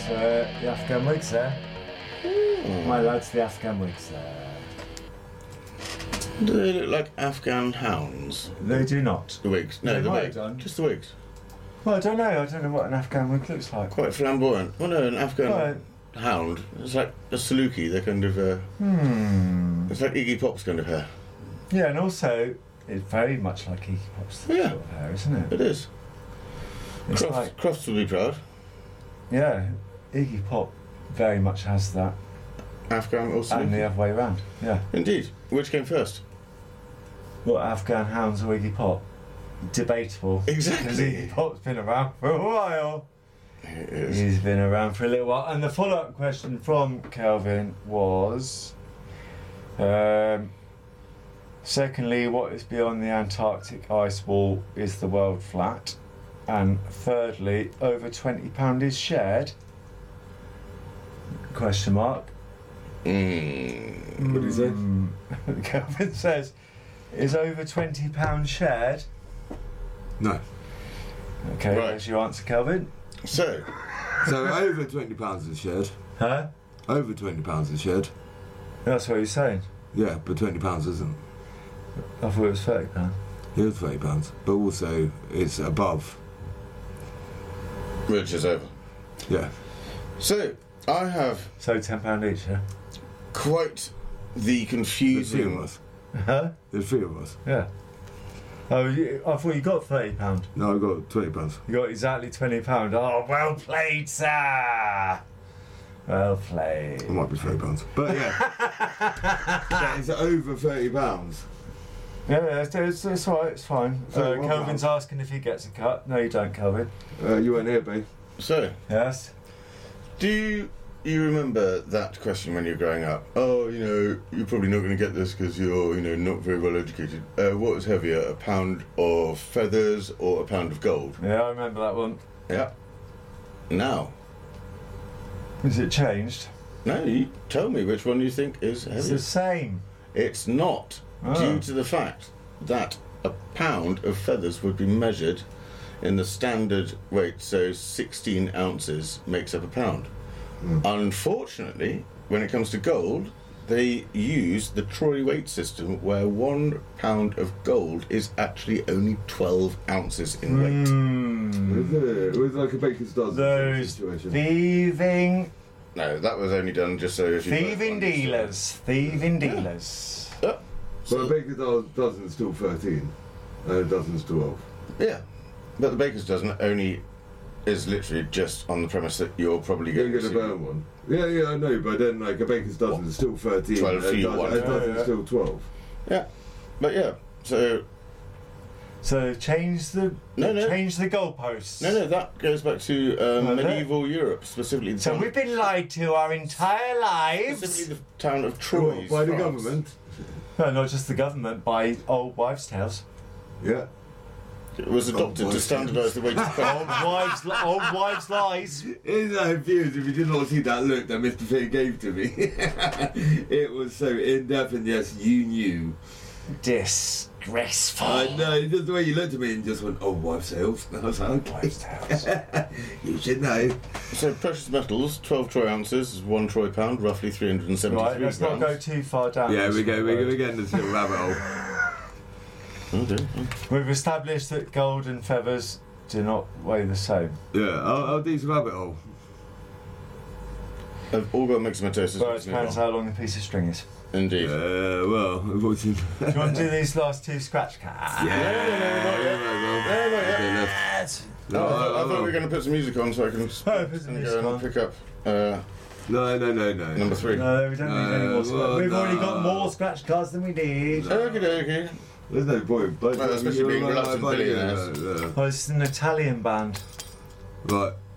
the Afghan wigs there. My lads, the Afghan wigs there. Do they look like Afghan hounds? They do not. The wigs? No, They the might wigs. have done. Just the wigs. Well, I don't know what an Afghan wig looks like. Quite flamboyant. Well, no, an Afghan Right. hound. It's like a Saluki. They're kind of. It's like Iggy Pop's kind of hair. Yeah, and also, it's very much like Iggy Pop's sort Yeah. of hair, isn't it? It is. It's like, Crofts will be proud. yeah, Iggy Pop very much has that, Afghan or Saluki. and the other way around. Yeah. Indeed. Which came first? What, Afghan hounds or Iggy Pop? Debatable. Exactly. Because Iggy Pop's been around for a while. It is. He's been around for a little while. And the follow-up question from Kelvin was, secondly, what is beyond the Antarctic ice wall? Is the world flat? And thirdly, over £20 is shared? Question mark. What What is it? Kelvin says, is over £20 shared? No. Okay, Right. there's your answer, Kelvin. So, So over £20 is shared. Huh? Over £20 is shared. That's what he's saying. Yeah, but £20 isn't. I thought it was £30. Here's £30, but also it's above. which is over. Yeah. So, I have So £10 each, yeah? quite the There's 3 of confusing. us. Huh? There's 3 of us. Yeah. Oh, I thought you got £30. No, I've got £20. You got exactly £20. Oh, well played, sir. Well played. It might be £30. But yeah. Yeah, it's over £30. Yeah, it's all right. It's fine. So, £1. Kelvin's asking if he gets a cut. No, you don't, Kelvin. You weren't here, babe. So, Yes. do you remember that question when you were growing up? Oh, you're probably not going to get this because you're, not very well educated. What was heavier, a pound of feathers or a pound of gold? Yeah, I remember that one. Yeah. Now, Has it changed? no, you tell me which one you think is It's heavier. the same. It's not, due to the fact that a pound of feathers would be measured in the standard weight, so 16 ounces makes up a pound. Unfortunately, when it comes to gold, they use the Troy weight system where 1 pound of gold is actually only 12 ounces in weight. It was like a baker's dozen Those situation. thieving No, that was only done just so as you Thieving dealers. Thieving dealers. Yeah. But a baker's dozen is still 13, and a dozen's 12. Yeah, but the baker's dozen only is literally just on the premise that you're probably You're going going to burn one. Yeah, I know, but then like a baker's dozen is still 13, 12 for you, one. a dozen Yeah. is still 12. Yeah, but yeah, so So change the No. change the goalposts. no, that goes back to Well, medieval Europe, specifically the So town, we've been lied to our entire lives. specifically the town of Troyes, By the France. government. No, not just the government, by old wives' tales. Yeah. It was adopted to boy. standardise the weight of craft. Old wives' lies. Isn't that confused if you did not see that look that Mr. Finn gave to me? It was so in-depth, and yes, you knew. Disgraceful. I know, just the way you looked at me and just went, oh, wife sales. I was like, okay. Wives' tales. You should know. So precious metals, 12 troy ounces is 1 troy pound, roughly 373 Right, let's not grams. go too far down. Yeah, this we're road. getting this little rabbit hole. Okay. We've established that gold and feathers do not weigh the same. Yeah, I'll do some rabbit hole. I've all got myxomatosis. Well, it depends how long the piece of string is. Indeed. Well, unfortunately. Do you want to do these last two scratch cards? Yes. No, I thought we were going to put some music on so I can Oh, put some and music go on. and pick up No. number 3. No, we don't need any more. well, We've already got no. more scratch cards than we need. Okie dokie. There's no point. Well, especially being reluctant billionaires. Oh, this is an Italian band. Right.